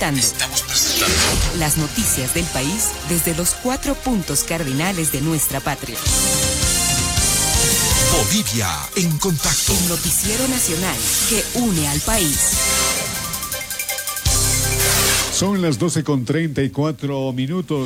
presentando las noticias del país desde los 4 puntos cardinales de nuestra patria. Bolivia en contacto. El noticiero nacional que une al país. Son las 12:34.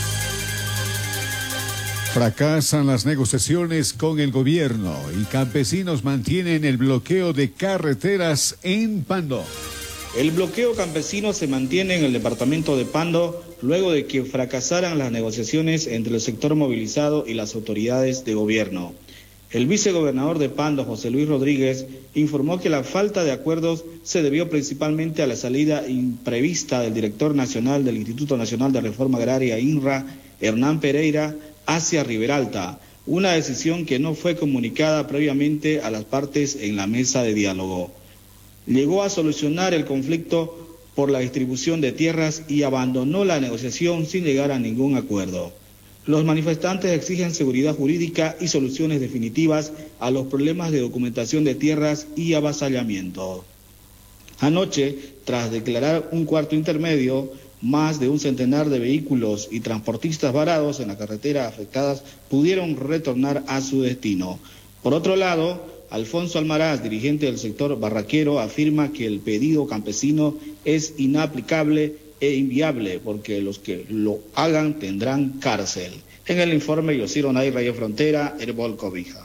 Fracasan las negociaciones con el gobierno y campesinos mantienen el bloqueo de carreteras en Pando. El bloqueo campesino se mantiene en el departamento de Pando luego de que fracasaran las negociaciones entre el sector movilizado y las autoridades de gobierno. El vicegobernador de Pando, José Luis Rodríguez, informó que la falta de acuerdos se debió principalmente a la salida imprevista del director nacional del Instituto Nacional de Reforma Agraria, INRA, Hernán Pereira, hacia Riberalta, una decisión que no fue comunicada previamente a las partes en la mesa de diálogo. Llegó a solucionar el conflicto por la distribución de tierras y abandonó la negociación sin llegar a ningún acuerdo. Los manifestantes exigen seguridad jurídica y soluciones definitivas a los problemas de documentación de tierras y avasallamiento. Anoche, tras declarar un cuarto intermedio, más de un centenar de vehículos y transportistas varados en la carretera afectadas pudieron retornar a su destino. Por otro lado, Alfonso Almaraz, dirigente del sector barraquero, afirma que el pedido campesino es inaplicable e inviable porque los que lo hagan tendrán cárcel. En el informe, Yosiro Nay, Radio Frontera, Herbol Cobija.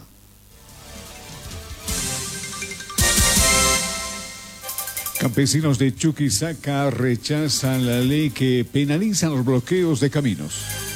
Campesinos de Chuquisaca rechazan la ley que penaliza los bloqueos de caminos.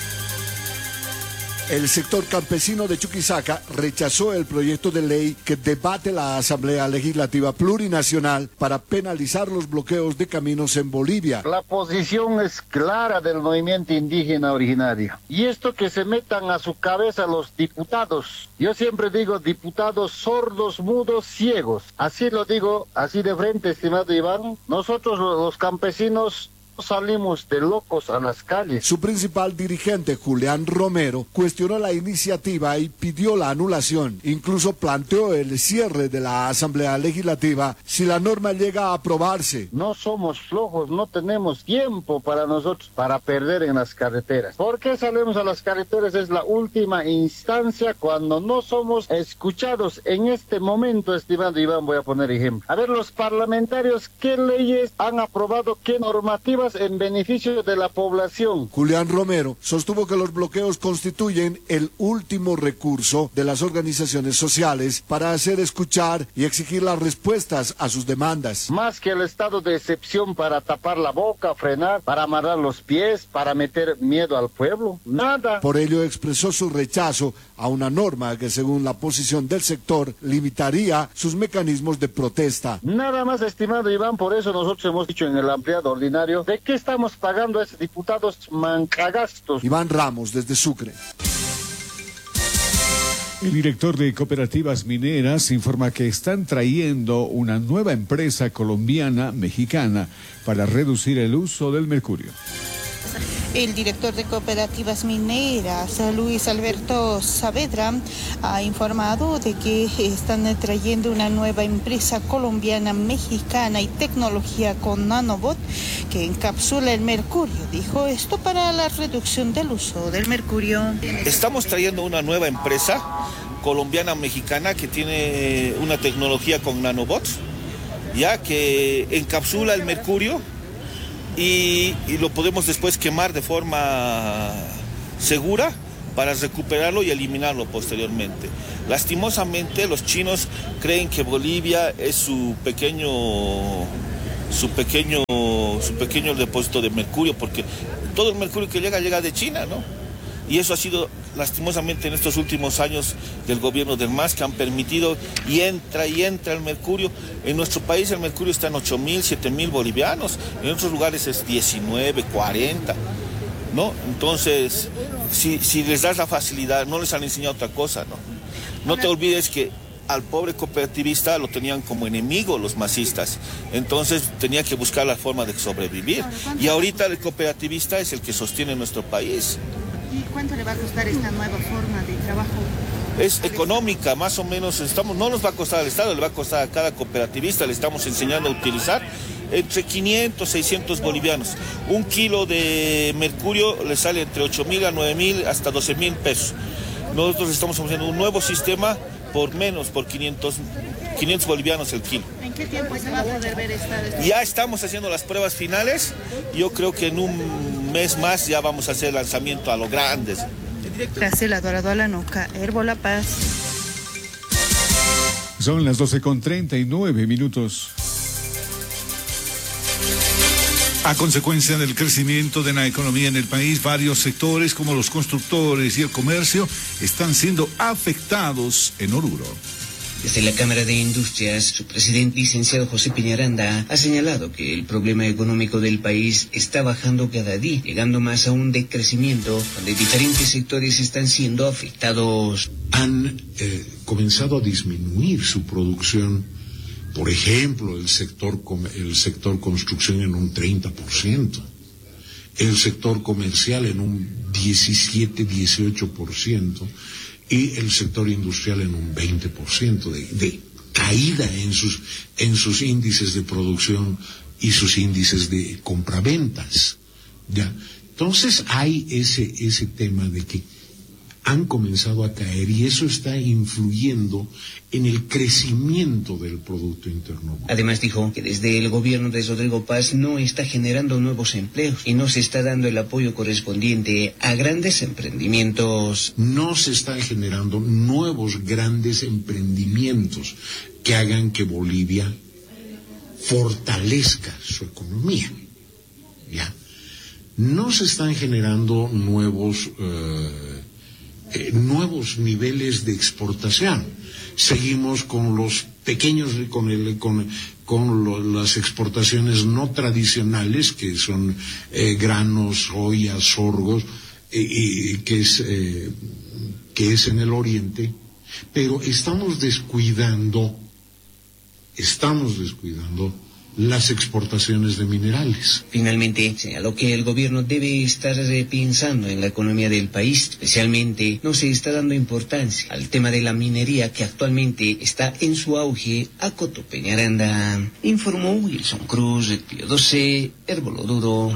El sector campesino de Chuquisaca rechazó el proyecto de ley que debate la Asamblea Legislativa Plurinacional para penalizar los bloqueos de caminos en Bolivia. La posición es clara del movimiento indígena originario. Y esto que se metan a su cabeza los diputados. Yo siempre digo diputados sordos, mudos, ciegos. Así lo digo, así de frente, estimado Iván. Nosotros los campesinos salimos de locos a las calles. Su principal dirigente, Julián Romero, cuestionó la iniciativa y pidió la anulación. Incluso planteó el cierre de la Asamblea Legislativa si la norma llega a aprobarse. No somos flojos, no tenemos tiempo para nosotros para perder en las carreteras. ¿Por qué salimos a las carreteras? Es la última instancia cuando no somos escuchados. En este momento, estimado Iván, voy a poner ejemplo. A ver, los parlamentarios, ¿qué leyes han aprobado? ¿Qué normativas en beneficio de la población? Julián Romero sostuvo que los bloqueos constituyen el último recurso de las organizaciones sociales para hacer escuchar y exigir las respuestas a sus demandas. Más que el estado de excepción para tapar la boca, frenar, para amarrar los pies, para meter miedo al pueblo, nada. Por ello expresó su rechazo a una norma que, según la posición del sector, limitaría sus mecanismos de protesta. Nada más, estimado Iván, por eso nosotros hemos dicho en el ampliado ordinario, ¿de qué estamos pagando a esos diputados mancagastos? Iván Ramos, desde Sucre. El director de Cooperativas Mineras informa que están trayendo una nueva empresa colombiana-mexicana para reducir el uso del mercurio. El director de Cooperativas Mineras, Luis Alberto Saavedra, ha informado de que están trayendo una nueva empresa colombiana, mexicana y tecnología con nanobot que encapsula el mercurio. Dijo esto para la reducción del uso del mercurio. Estamos trayendo una nueva empresa colombiana, mexicana que tiene una tecnología con nanobots, ya que encapsula el mercurio y lo podemos después quemar de forma segura para recuperarlo y eliminarlo posteriormente. Lastimosamente, los chinos creen que Bolivia es su pequeño depósito de mercurio, porque todo el mercurio que llega de China, ¿no? Y eso ha sido lastimosamente en estos últimos años del gobierno del MAS, que han permitido y entra el mercurio. En nuestro país el mercurio está en 8.000, 7.000 bolivianos, en otros lugares es 19, 40, ¿no? Entonces, si les das la facilidad, no les han enseñado otra cosa, ¿no? No te olvides que al pobre cooperativista lo tenían como enemigo los masistas, entonces tenía que buscar la forma de sobrevivir. Y ahorita el cooperativista es el que sostiene nuestro país. ¿Y cuánto le va a costar esta nueva forma de trabajo? Es económica, más o menos, no nos va a costar al Estado, le va a costar a cada cooperativista, le estamos enseñando a utilizar entre 500, 600 bolivianos. Un kilo de mercurio le sale entre 8.000 a 9.000 hasta 12.000 pesos. Nosotros estamos haciendo un nuevo sistema por menos, por 500 bolivianos el kilo. ¿En qué tiempo se va a poder ver esta? Ya estamos haciendo las pruebas finales. Yo creo que en un mes más ya vamos a hacer lanzamiento a lo grandes. Graciela Dorado Alanuca, Herbo La Paz. Son las 12:39. A consecuencia del crecimiento de la economía en el país, varios sectores como los constructores y el comercio están siendo afectados en Oruro. Desde la Cámara de Industrias, su presidente, licenciado José Peñaranda, ha señalado que el problema económico del país está bajando cada día, llegando más a un decrecimiento donde diferentes sectores están siendo afectados. Han comenzado a disminuir su producción, por ejemplo, el sector construcción en un 30%, el sector comercial en un 17-18%, y el sector industrial en un 20% de caída en sus índices de producción y sus índices de compraventas. ¿Ya? Entonces hay ese tema de que han comenzado a caer y eso está influyendo en el crecimiento del Producto Interno Bruto. Además dijo que desde el gobierno de Rodrigo Paz no está generando nuevos empleos y no se está dando el apoyo correspondiente a grandes emprendimientos. No se están generando nuevos grandes emprendimientos que hagan que Bolivia fortalezca su economía. ¿Ya? No se están generando nuevos niveles de exportación. Seguimos con los pequeños, con las exportaciones no tradicionales, que son granos, soya, sorgos, que es en el oriente, pero estamos descuidando las exportaciones de minerales. Finalmente, señaló que el gobierno debe estar pensando en la economía del país. Especialmente, no se está dando importancia al tema de la minería que actualmente está en su auge. Acoto Peñaranda, informó Wilson Cruz, de Pío 12, Herboloduro.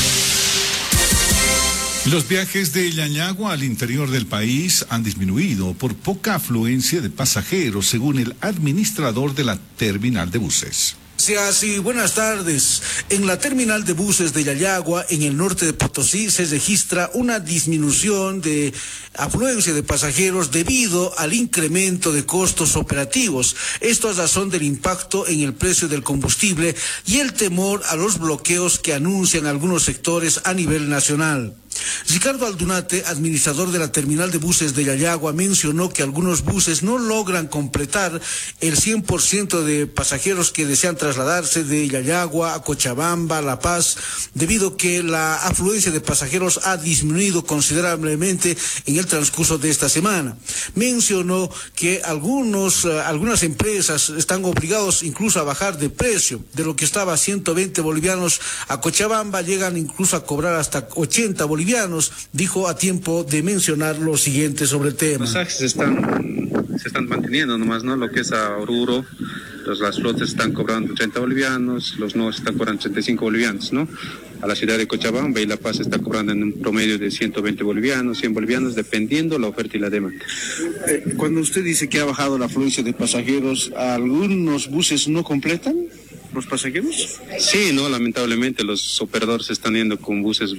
Los viajes de Yayagua al interior del país han disminuido por poca afluencia de pasajeros, según el administrador de la terminal de buses. Gracias y buenas tardes. En la terminal de buses de Yayagua, en el norte de Potosí, se registra una disminución de afluencia de pasajeros debido al incremento de costos operativos. Esto a razón del impacto en el precio del combustible y el temor a los bloqueos que anuncian algunos sectores a nivel nacional. Ricardo Aldunate, administrador de la terminal de buses de Yayagua, mencionó que algunos buses no logran completar el 100% de pasajeros que desean trasladarse de Yayagua a Cochabamba, La Paz, debido a que la afluencia de pasajeros ha disminuido considerablemente en el transcurso de esta semana. Mencionó que algunas empresas están obligados incluso a bajar de precio, de lo que estaba a 120 bolivianos a Cochabamba, llegan incluso a cobrar hasta 80 bolivianos. Dijo a tiempo de mencionar lo siguiente sobre el tema. Los taxis se están manteniendo nomás, ¿no? Lo que es a Oruro, las flotas están cobrando 30 bolivianos, los nuevos están cobrando 35 bolivianos, ¿no? A la ciudad de Cochabamba y La Paz está cobrando en un promedio de 120 bolivianos, 100 bolivianos, dependiendo la oferta y la demanda. Cuando usted dice que ha bajado la afluencia de pasajeros, ¿algunos buses no completan los pasajeros? Sí, no, lamentablemente los operadores están yendo con buses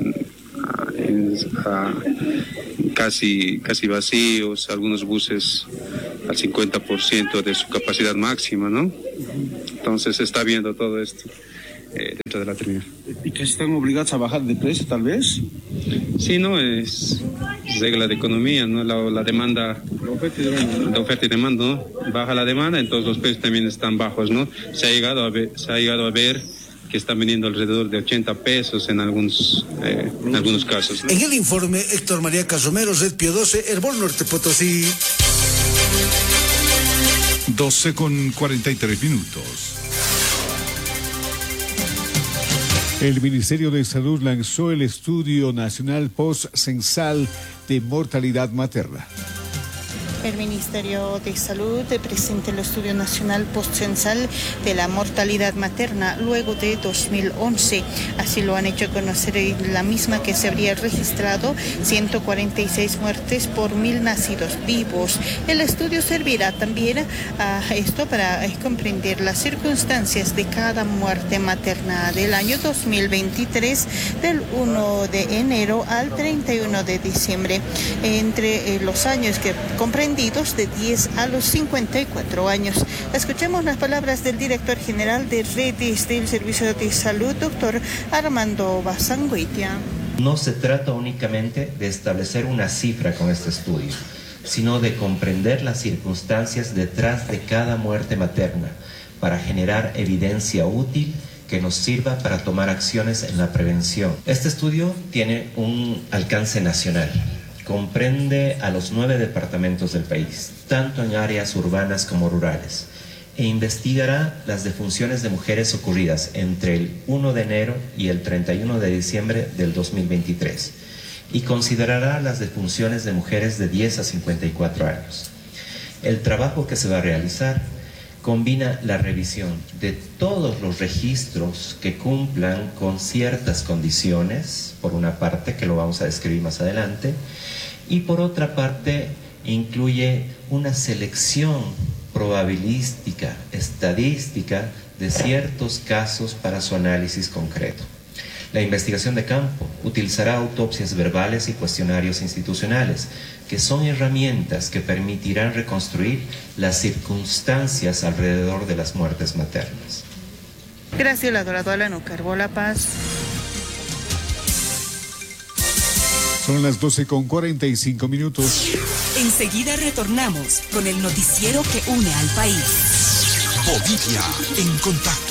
casi vacíos, algunos buses al 50% de su capacidad máxima, ¿no? Entonces se está viendo todo esto dentro de la terminal. ¿Y que están obligados a bajar de precio, tal vez? Sí, no, es regla de economía, ¿no? La demanda, la oferta y demanda, ¿no? Baja la demanda, entonces los precios también están bajos, ¿no? Se ha llegado a ver que están vendiendo alrededor de 80 pesos en algunos casos, ¿no? En el informe, Héctor María Casomero, Red Pío 12, Herbol Norte Potosí. 12:43. El Ministerio de Salud lanzó el Estudio Nacional Post-Censal de Mortalidad Materna. El Ministerio de Salud presenta el Estudio Nacional Postcensal de la Mortalidad Materna luego de 2011. Así lo han hecho conocer la misma, que se habría registrado 146 muertes por 1.000 nacidos vivos. El estudio servirá también a esto para comprender las circunstancias de cada muerte materna del año 2023, del 1 de enero al 31 de diciembre, entre los años que comprendidos de 10 a los 54 años. Escuchemos las palabras del director general de redes del Servicio de Salud, doctor Armando Bazanguitia. No se trata únicamente de establecer una cifra con este estudio, sino de comprender las circunstancias detrás de cada muerte materna para generar evidencia útil que nos sirva para tomar acciones en la prevención. Este estudio tiene un alcance nacional. Comprende a los 9 departamentos del país, tanto en áreas urbanas como rurales, e investigará las defunciones de mujeres ocurridas entre el 1 de enero y el 31 de diciembre del 2023, y considerará las defunciones de mujeres de 10 a 54 años. El trabajo que se va a realizar combina la revisión de todos los registros que cumplan con ciertas condiciones, por una parte, que lo vamos a describir más adelante, y por otra parte incluye una selección probabilística, estadística de ciertos casos para su análisis concreto. La investigación de campo utilizará autopsias verbales y cuestionarios institucionales, que son herramientas que permitirán reconstruir las circunstancias alrededor de las muertes maternas. Gracias, la Doradora no cargó la paz. Son las 12:45. Enseguida retornamos con el noticiero que une al país. Bolivia en contacto.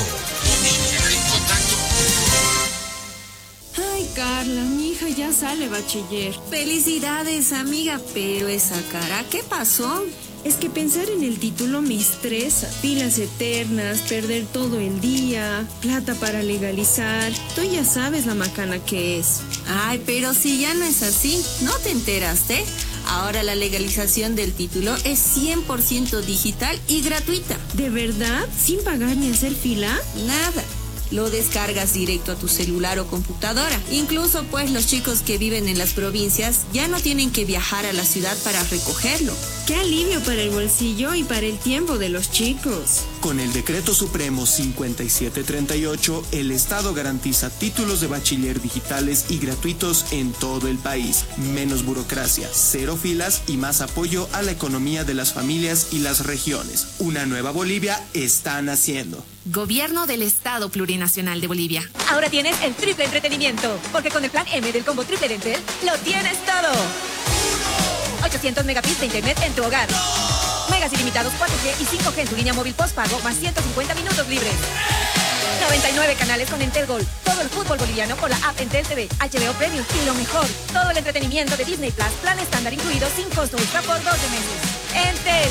Ay, Carla, mi hija ya sale bachiller. Felicidades, amiga, pero esa cara, ¿qué pasó? Es que pensar en el título me estresa. Filas eternas, perder todo el día, plata para legalizar. Tú ya sabes la macana que es. Ay, pero si ya no es así, ¿no te enteraste? Ahora la legalización del título es 100% digital y gratuita. ¿De verdad? ¿Sin pagar ni hacer fila? Nada. Lo descargas directo a tu celular o computadora. Incluso pues los chicos que viven en las provincias ya no tienen que viajar a la ciudad para recogerlo. ¡Qué alivio para el bolsillo y para el tiempo de los chicos! Con el Decreto Supremo 5738, el Estado garantiza títulos de bachiller digitales y gratuitos en todo el país. Menos burocracia, cero filas y más apoyo a la economía de las familias y las regiones. Una nueva Bolivia está naciendo. Gobierno del Estado Plurinacional de Bolivia. Ahora tienes el triple entretenimiento, porque con el plan M del combo triple de Entel, lo tienes todo. 800 megabits de internet en tu hogar. Megas ilimitados 4G y 5G en tu línea móvil postpago, más 150 minutos libres. 99 canales con Entel Gold. Todo el fútbol boliviano por la app Entel TV, HBO Premium y lo mejor, todo el entretenimiento de Disney Plus, plan estándar incluido sin costo extra por 12 meses. Entel.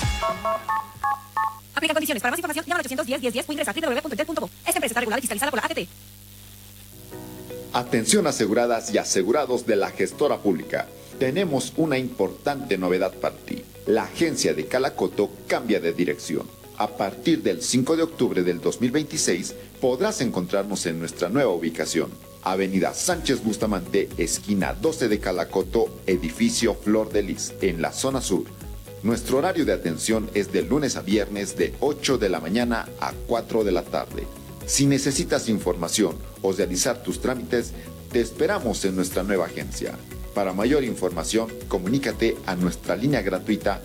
Aplica condiciones. Para más información, llama al 810-1010 o ingresa a www.entel.com. Esta empresa está regulada y fiscalizada por la ATT. Atención aseguradas y asegurados de la gestora pública. Tenemos una importante novedad para ti. La agencia de Calacoto cambia de dirección. A partir del 5 de octubre del 2026 podrás encontrarnos en nuestra nueva ubicación. Avenida Sánchez Bustamante, esquina 12 de Calacoto, edificio Flor de Lis, en la zona sur. Nuestro horario de atención es de lunes a viernes de 8 de la mañana a 4 de la tarde. Si necesitas información o realizar tus trámites, te esperamos en nuestra nueva agencia. Para mayor información, comunícate a nuestra línea gratuita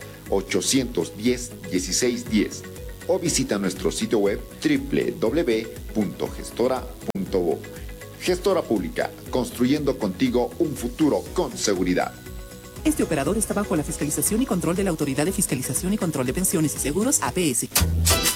810-1610 o visita nuestro sitio web www.gestora.bo. Gestora Pública, construyendo contigo un futuro con seguridad. Este operador está bajo la fiscalización y control de la Autoridad de Fiscalización y Control de Pensiones y Seguros, APS.